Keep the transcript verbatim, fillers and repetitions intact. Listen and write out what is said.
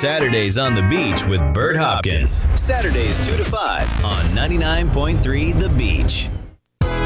Saturdays on the Beach with Bert Hopkins. Saturdays two to five on ninety-nine point three The Beach.